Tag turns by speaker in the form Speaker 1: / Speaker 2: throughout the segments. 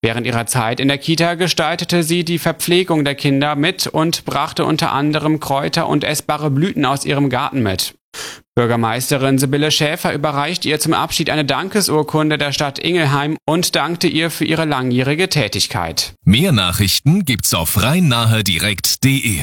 Speaker 1: Während ihrer Zeit in der Kita gestaltete sie die Verpflegung der Kinder mit und brachte unter anderem Kräuter und essbare Blüten aus ihrem Garten mit. Bürgermeisterin Sibylle Schäfer überreichte ihr zum Abschied eine Dankesurkunde der Stadt Ingelheim und dankte ihr für ihre langjährige Tätigkeit.
Speaker 2: Mehr Nachrichten gibt's auf rhein-nahe-direkt.de.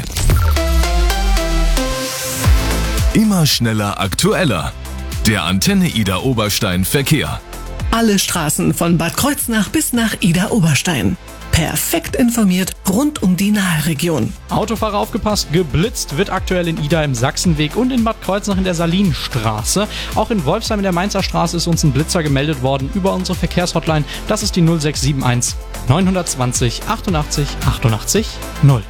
Speaker 2: Immer schneller, aktueller. Der Antenne Ida Oberstein Verkehr.
Speaker 3: Alle Straßen von Bad Kreuznach bis nach Ida Oberstein. Perfekt informiert rund um die Nahregion.
Speaker 4: Autofahrer aufgepasst, geblitzt wird aktuell in Ida im Sachsenweg und in Bad Kreuznach in der Salinstraße. Auch in Wolfsheim in der Mainzer Straße ist uns ein Blitzer gemeldet worden über unsere Verkehrshotline. Das ist die 0671 920 88 88 0.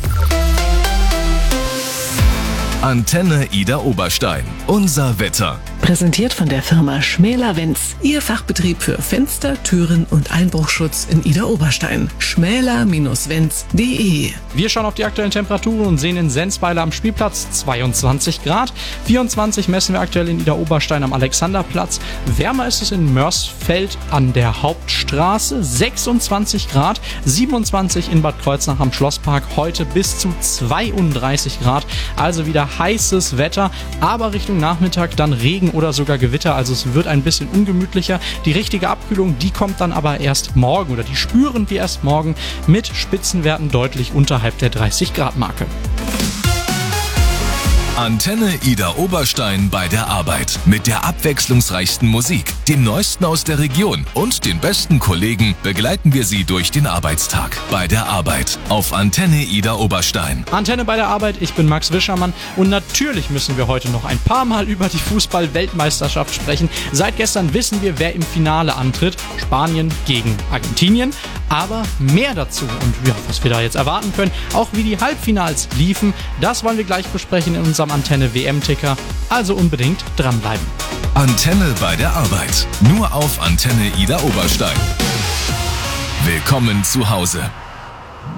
Speaker 2: Antenne Ida Oberstein. Unser Wetter.
Speaker 3: Präsentiert von der Firma Schmäler-Wenz. Ihr Fachbetrieb für Fenster, Türen und Einbruchschutz in Ida Oberstein. schmäler-wenz.de.
Speaker 4: Wir schauen auf die aktuellen Temperaturen und sehen in Sensweiler am Spielplatz 22 Grad. 24 messen wir aktuell in Ida Oberstein am Alexanderplatz. Wärmer ist es in Mörsfeld an der Hauptstraße. 26 Grad. 27 in Bad Kreuznach am Schlosspark. Heute bis zu 32 Grad. Also wieder heißes Wetter, aber Richtung Nachmittag dann Regen oder sogar Gewitter, also es wird ein bisschen ungemütlicher. Die richtige Abkühlung, die kommt dann aber erst morgen oder die spüren wir erst morgen mit Spitzenwerten deutlich unterhalb der 30 Grad Marke.
Speaker 2: Antenne Ida Oberstein bei der Arbeit. Mit der abwechslungsreichsten Musik, dem Neuesten aus der Region und den besten Kollegen begleiten wir Sie durch den Arbeitstag. Bei der Arbeit auf Antenne Ida Oberstein.
Speaker 4: Antenne bei der Arbeit, ich bin Max Wischermann und natürlich müssen wir heute noch ein paar Mal über die Fußball-Weltmeisterschaft sprechen. Seit gestern wissen wir, wer im Finale antritt. Spanien gegen Argentinien. Aber mehr dazu und ja, was wir da jetzt erwarten können, auch wie die Halbfinals liefen, das wollen wir gleich besprechen in unserem Antenne WM-Ticker. Also unbedingt dranbleiben.
Speaker 2: Antenne bei der Arbeit. Nur auf Antenne Ida Oberstein. Willkommen zu Hause.